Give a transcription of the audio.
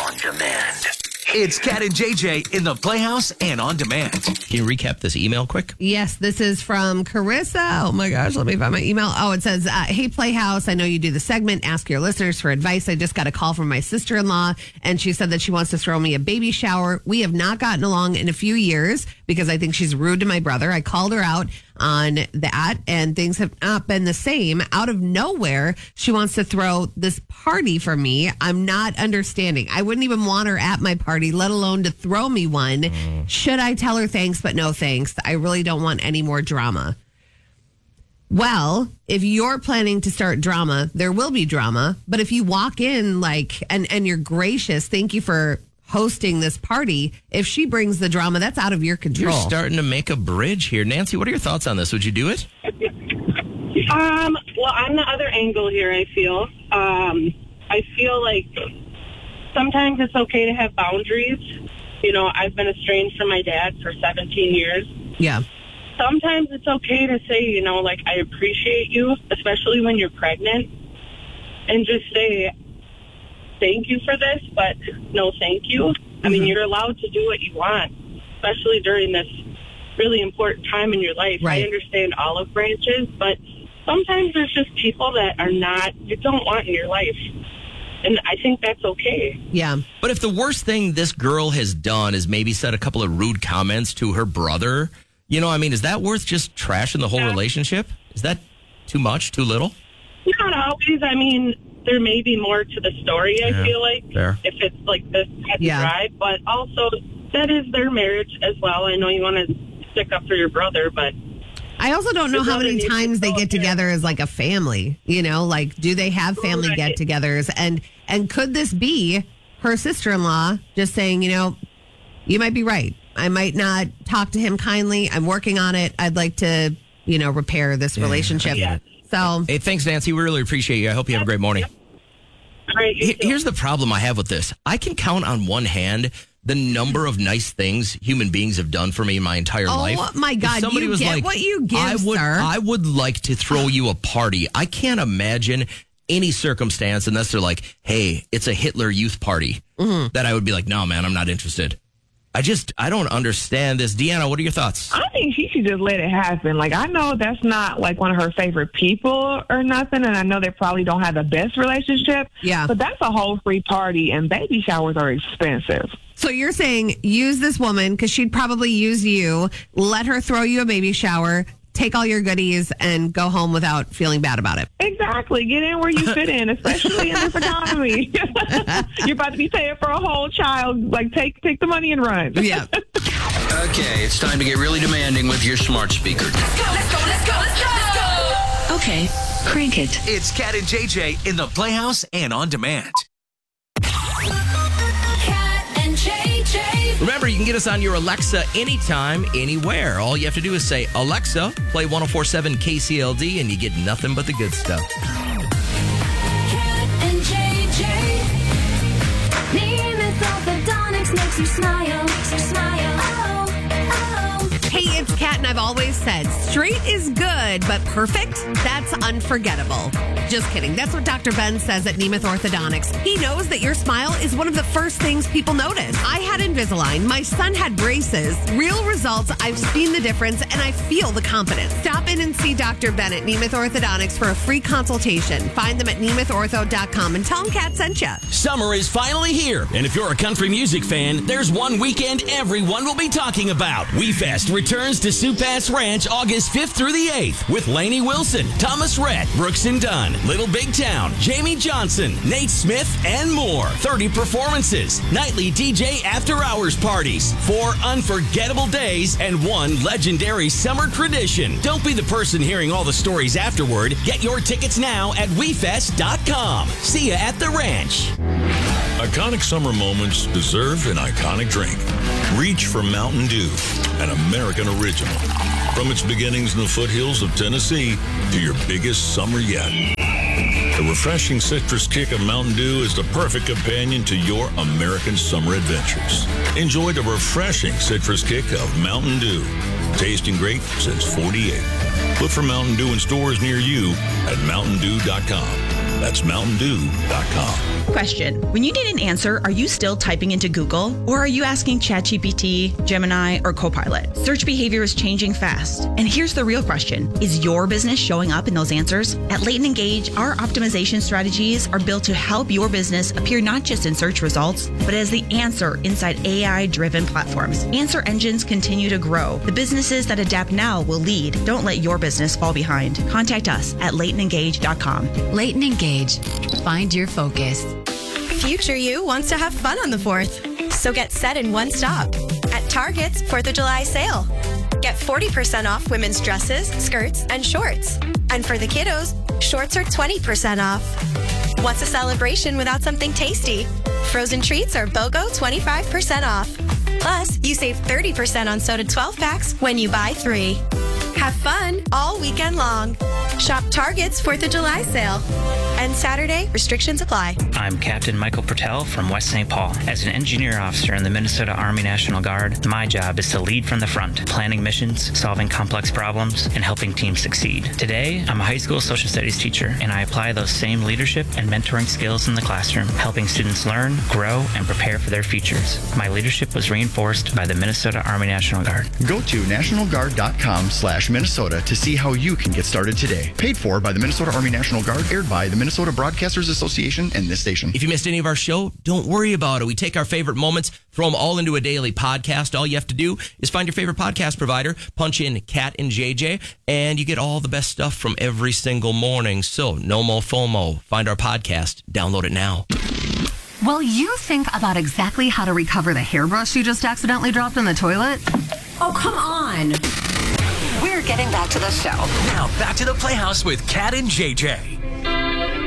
On demand. It's Cat and JJ in the Playhouse and on demand. Can you recap this email quick? Yes, this is from Carissa. Oh my gosh, let me find my email. Oh, it says, hey, Playhouse, I know you do the segment, ask your listeners for advice. I just got a call from my sister-in-law, and she said that she wants to throw me a baby shower. We have not gotten along in a few years because I think she's rude to my brother. I called her out on that, and things have not been the same. Out of nowhere, she wants to throw this party for me. I'm not understanding. I wouldn't even want her at my party, let alone to throw me one. Should I tell her thanks, but no thanks? I really don't want any more drama. Well, if you're planning to start drama, there will be drama. But if you walk in and you're gracious, thank you for hosting this party. If she brings the drama, that's out of your control. You're starting to make a bridge here. Nancy, what are your thoughts on this? Would you do it? Well, I'm the other angle here, I feel. I feel like sometimes it's okay to have boundaries. You know, I've been estranged from my dad for 17 years. Yeah. Sometimes it's okay to say, you know, like, I appreciate you, especially when you're pregnant, and just say, thank you for this, but no thank you. I mean, you're allowed to do what you want, especially during this really important time in your life. Right. I understand olive branches, but sometimes there's just people that you don't want in your life. And I think that's okay. Yeah. But if the worst thing this girl has done is maybe said a couple of rude comments to her brother, you know, I mean, is that worth just trashing the whole relationship? Is that too much, too little? Not always. I mean, there may be more to the story, I feel like, if it's like this heavy drive. But also, that is their marriage as well. I know you want to stick up for your brother, but I also don't know how many times they get together as like a family, you know, like, do they have family get-togethers? And could this be her sister-in-law just saying, you know, you might be right. I might not talk to him kindly. I'm working on it. I'd like to, you know, repair this relationship. So, hey, thanks, Nancy. We really appreciate you. I hope you have a great morning. Here's the problem I have with this. I can count on one hand the number of nice things human beings have done for me in my entire life. Oh, my God. You get what you give, sir. I would like to throw you a party. I can't imagine any circumstance unless they're like, hey, it's a Hitler Youth party, that I would be like, no, man, I'm not interested. I don't understand this. Deanna, what are your thoughts? I think she should just let it happen. Like, I know that's not like one of her favorite people or nothing, and I know they probably don't have the best relationship. Yeah. But that's a whole free party, and baby showers are expensive. So you're saying use this woman because she'd probably use you, let her throw you a baby shower, take all your goodies, and go home without feeling bad about it. Exactly. Get in where you fit in, especially in this economy. You're about to be paying for a whole child. Like, take the money and run. Yeah. Okay, it's time to get really demanding with your smart speaker. Let's go. Okay, crank it. It's Cat and JJ in the Playhouse and on demand. Remember, you can get us on your Alexa anytime, anywhere. All you have to do is say, Alexa, play 104.7 KCLD, and you get nothing but the good stuff. Cat and JJ. Namath Orthodontics makes you smile. Oh, oh. Hey, it's Kat, and I've always said straight is good, but perfect, that's unforgettable. Just kidding. That's what Dr. Ben says at Namath Orthodontics. He knows that your smile is one of the first things people notice. I had Invisalign. My son had braces. Real results. I've seen the difference, and I feel the confidence. Stop in and see Dr. Ben at Namath Orthodontics for a free consultation. Find them at namathortho.com and tell them Kat sent you. Summer is finally here, and if you're a country music fan, there's one weekend everyone will be talking about. WeFest returns to Supass Ranch August 5th through the 8th with Lainey Wilson, Thomas Rhett, Brooks and Dunn, Little Big Town, Jamie Johnson, Nate Smith, and more. 30 performances, nightly DJ after-hours parties, 4 unforgettable days, and 1 legendary summer tradition. Don't be the person hearing all the stories afterward. Get your tickets now at WeFest.com. See you at the ranch. Iconic summer moments deserve an iconic drink. Reach for Mountain Dew, an American original. From its beginnings in the foothills of Tennessee to your biggest summer yet. The refreshing citrus kick of Mountain Dew is the perfect companion to your American summer adventures. Enjoy the refreshing citrus kick of Mountain Dew. Tasting great since '48. Look for Mountain Dew in stores near you at mountaindew.com. That's MountainDew.com. Question. When you need an answer, are you still typing into Google? Or are you asking ChatGPT, Gemini, or Copilot? Search behavior is changing fast. And here's the real question. Is your business showing up in those answers? At Leighton Engage, our optimization strategies are built to help your business appear not just in search results, but as the answer inside AI-driven platforms. Answer engines continue to grow. The businesses that adapt now will lead. Don't let your business fall behind. Contact us at LeightonEngage.com. Leighton Engage. Find your focus. Future you wants to have fun on the 4th, so get set in one stop at Target's 4th of July sale. Get 40% off women's dresses, skirts, and shorts. And for the kiddos, shorts are 20% off. What's a celebration without something tasty? Frozen treats are BOGO 25% off. Plus, you save 30% on soda 12 packs when you buy 3. Have fun all weekend long. Shop Target's 4th of July sale. And Saturday, restrictions apply. I'm Captain Michael Pertel from West St. Paul. As an engineer officer in the Minnesota Army National Guard, my job is to lead from the front, planning missions, solving complex problems, and helping teams succeed. Today, I'm a high school social studies teacher, and I apply those same leadership and mentoring skills in the classroom, helping students learn, grow, and prepare for their futures. My leadership was reinforced by the Minnesota Army National Guard. Go to nationalguard.com/Minnesota to see how you can get started today. Paid for by the Minnesota Army National Guard, aired by the Minnesota Broadcasters Association and this station. If you missed any of our show, don't worry about it. We take our favorite moments, throw them all into a daily podcast. All you have to do is find your favorite podcast provider, punch in Cat and JJ, and you get all the best stuff from every single morning. So no more FOMO. Find our podcast. Download it now. While you think about exactly how to recover the hairbrush you just accidentally dropped in the toilet. Oh, come on. We're getting back to the show. Now back to the Playhouse with Cat and JJ.